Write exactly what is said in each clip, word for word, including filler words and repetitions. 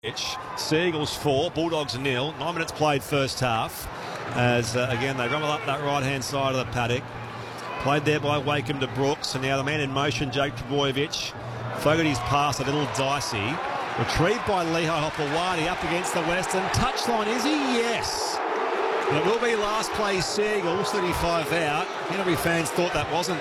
Seagulls four, Bulldogs nil. Nine minutes played first half. As uh, again they rumble up that right hand side of the paddock. Played there by Wakeham to Brooks, and now the man in motion, Jake Trbojevic. Fogarty's pass a little dicey. Retrieved by Lehigh Hopewadi up against the Western. Touchline, is he? Yes. And it will be last play Seagulls, thirty-five out. Canterbury fans thought that wasn't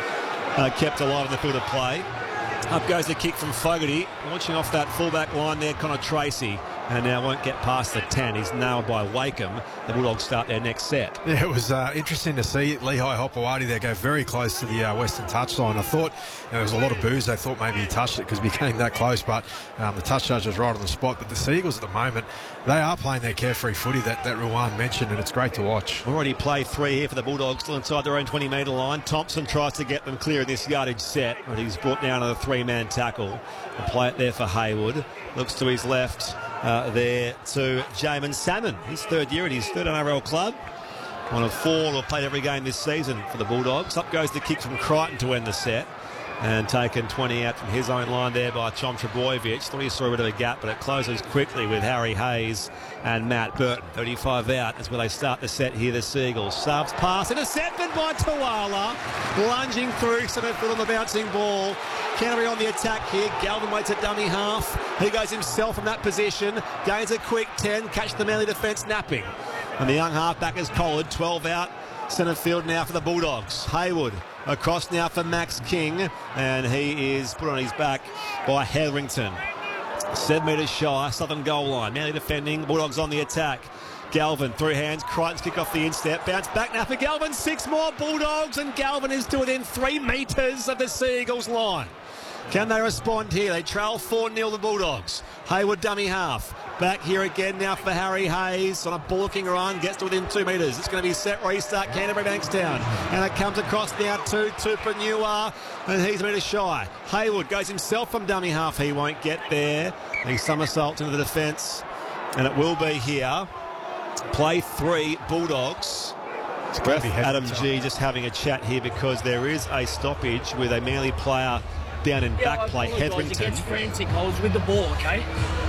uh, kept alive in the field of play. Up goes the kick from Fogarty, launching off that fullback line there, Connor Tracy, and now won't get past the ten. He's nailed by Wakeham. The Bulldogs start their next set. Yeah, it was uh, interesting to see Lehigh Hopewadi there go very close to the uh, Western touchline. I thought you know, there was a lot of boos. They thought maybe he touched it because he came that close, but um, the touch judge was right on the spot. But the Seagulls at the moment, they are playing their carefree footy that, that Ruan mentioned, and it's great to watch. Already played three here for the Bulldogs, still inside their own twenty metre line. Thompson tries to get them clear in this yardage set, but he's brought down to the three-man tackle. And play it there for Haywood. Looks to his left uh, there to Jamin Salmon. His third year at his third N R L club. One of four who have played every game this season for the Bulldogs. Up goes the kick from Crichton to end the set. And taken twenty out from his own line there by Tom Trbojevic. Thought he saw a bit of a gap, but it closes quickly with Harry Hayes and Matt Burton. thirty-five out is where they start the set here, the Seagulls. Subs pass, intercepted by Tuala. Lunging through, centre field on the bouncing ball. Canterbury on the attack here. Galvin waits at dummy half. He goes himself from that position. Gains a quick ten. Catch the Manly defence napping. And the young halfback is collared. twelve out. Centre field now for the Bulldogs. Haywood across now for Max King, and he is put on his back by Hetherington. Seven metres shy, southern goal line. Manly defending, Bulldogs on the attack. Galvin through hands, Crichton's kick off the instep, bounce back now for Galvin. Six more Bulldogs, and Galvin is to within three metres of the Seagulls line. Can they respond here? They trail four nil the Bulldogs. Haywood dummy half. Back here again now for Harry Hayes on a balking run. Gets to within two metres. It's going to be set restart Canterbury Bankstown. And it comes across now to Tupanua. And he's a metre shy. Haywood goes himself from dummy half. He won't get there. He somersaults into the defence. And it will be here. Play three Bulldogs. Ref Adam G just having a chat here because there is a stoppage with a Manly player down in yeah, back play, Hetherington. Against frantic holes with the ball, okay?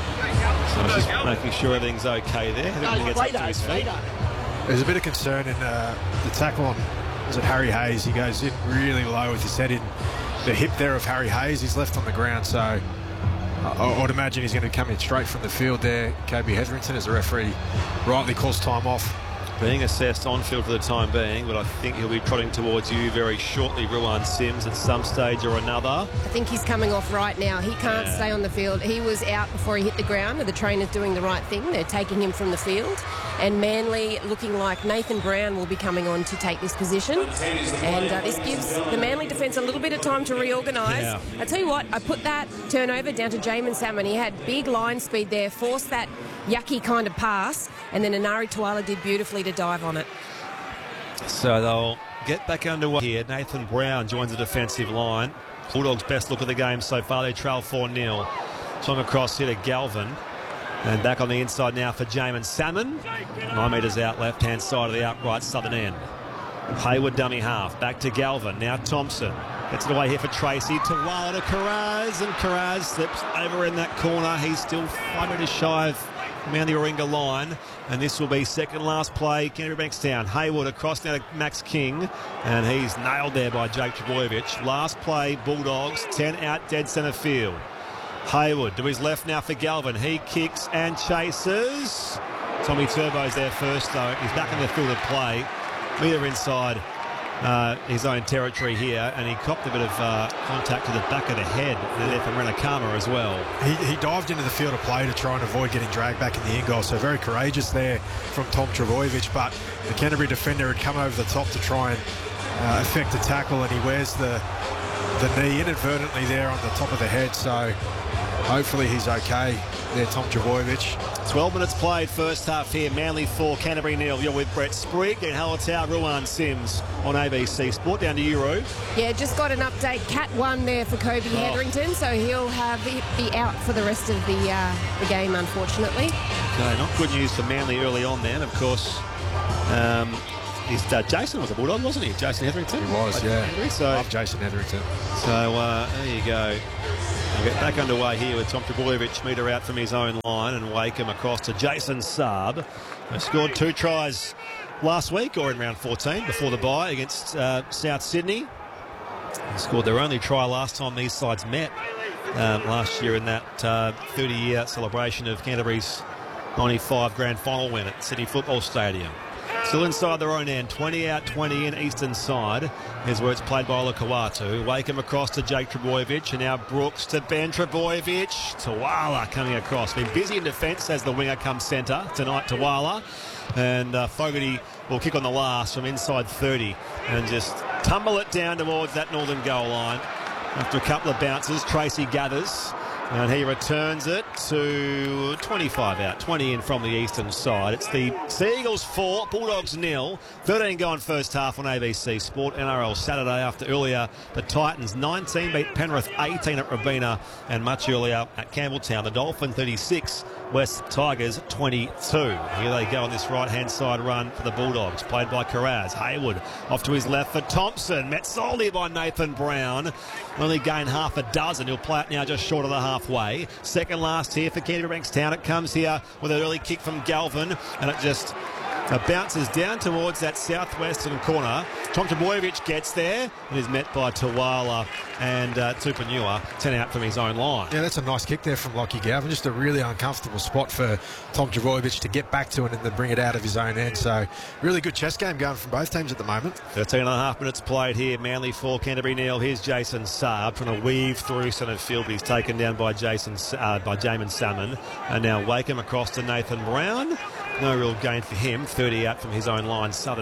So I'm just making sure everything's okay there. Hetherington gets up to his feet. There's a bit of concern in uh, the tackle on, is it Harry Hayes? He goes in really low with his head in the hip there of Harry Hayes. He's left on the ground, so I, I would imagine he's going to come in straight from the field there. Kobe Hetherington, as the referee rightly calls time off. Being assessed on field for the time being, but I think he'll be trotting towards you very shortly, Ruan Sims, at some stage or another. I think he's coming off right now. He can't yeah. stay on the field. He was out before he hit the ground, and the trainer's doing the right thing. They're taking him from the field. And Manly looking like Nathan Brown will be coming on to take this position. And uh, this gives the Manly defence a little bit of time to reorganise. Yeah. I tell you what, I put that turnover down to Jamin Salmon. He had big line speed there, forced that yucky kind of pass, and then Anari Tuala did beautifully to dive on it. So they'll get back underway here. Nathan Brown joins the defensive line. Bulldogs' best look of the game so far. They trail four nil. Swung across here to Galvin. And back on the inside now for Jamin Salmon. Nine metres out, left-hand side of the outright southern end. Haywood dummy half. Back to Galvin. Now Thompson. Gets it away here for Tracy. Tuala to Karaz. And Karaz slips over in that corner. He's still five metres shy of Manly Warringah line, and this will be second last play, Canterbury Bankstown. Haywood across now to Max King, and he's nailed there by Jake Trbojevic. Last play, Bulldogs, ten out, dead centre field. Haywood to his left now for Galvin. He kicks and chases. Tommy Turbo's there first, though. He's back in the field of play. Metre inside uh, his own territory here, and he copped a bit of uh, contact to the back of the head there from Renakama as well. He, he dived into the field of play to try and avoid getting dragged back in the end goal, so very courageous there from Tom Trbojevic, but the Canterbury defender had come over the top to try and uh, effect a tackle, and he wears the, the knee inadvertently there on the top of the head, so hopefully he's okay there, Tom Trbojevic. twelve minutes played first half here. Manly four, Canterbury nil. You're with Brett Sprigg and Hallertau, Ruan Sims on A B C Sport. Down to you, Ru. Yeah, just got an update. Cat one there for Kobe oh. Hetherington, so he'll have be out for the rest of the, uh, the game, unfortunately. Okay, not good news for Manly early on then. Of course, um, His dad, Jason, was a Bulldog, wasn't he? Jason Hetherington? He was, yeah. Henry, so, Love Jason Hetherington. So uh, there you go. We'll get back underway here with Tom Trbojevic, metre out from his own line, and Wakeham across to Jason Saab. They scored two tries last week, or in round fourteen, before the bye against uh, South Sydney. They scored their only try last time these sides met um, last year in that uh, thirty-year celebration of Canterbury's ninety-five grand final win at Sydney Football Stadium. Still inside their own end, twenty out, twenty in, eastern side. Here's where it's played by Olakau'atu. Wakeham across to Jake Trbojevic, and now Brooks to Ben Trbojevic. Tawala coming across. Been busy in defence as the winger comes centre tonight, Tawala. And uh, Fogarty will kick on the last from inside thirty and just tumble it down towards that northern goal line. After a couple of bounces, Tracy gathers. And he returns it to twenty-five out, twenty in from the eastern side. It's the Seagulls four, Bulldogs nil. thirteen gone first half on A B C Sport. N R L Saturday after earlier the Titans nineteen beat Penrith eighteen at Robina, and much earlier at Campbelltown. The Dolphin thirty-six, West Tigers twenty-two. Here they go on this right-hand side run for the Bulldogs, played by Carraz. Hayward off to his left for Thompson, met solely by Nathan Brown. Only gained half a dozen. He'll play it now just short of the halfway. Second last here for Canterbury Bankstown. It comes here with an early kick from Galvin, and it just uh, bounces down towards that southwestern corner. Tom Trbojevic gets there and is met by Tawala and uh, Tupanua, ten out from his own line. Yeah, that's a nice kick there from Lockie Galvin. Just a really uncomfortable spot for Tom Trbojevic to get back to and then bring it out of his own end. So really good chess game going from both teams at the moment. thirteen and a half minutes played here. Manly four, Canterbury nil. Here's Jason Saab trying to weave through centre field, but he's taken down by Jason uh, by Jamin Salmon. And now Wakeham across to Nathan Brown. No real gain for him. thirty out from his own line. Southern